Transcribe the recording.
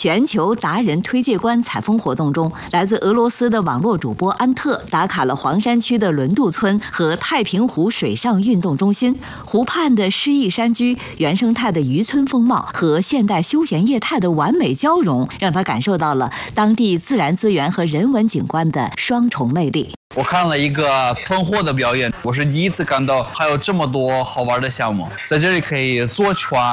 全球达人推介官采风活动中，来自俄罗斯的网络主播安特打卡了黄山区的轮渡村和太平湖水上运动中心。湖畔的诗意山居、原生态的渔村风貌和现代休闲业态的完美交融，让他感受到了当地自然资源和人文景观的双重魅力。 我看了一个喷火的表演，我是第一次看到还有这么多好玩的项目，在这里可以坐船、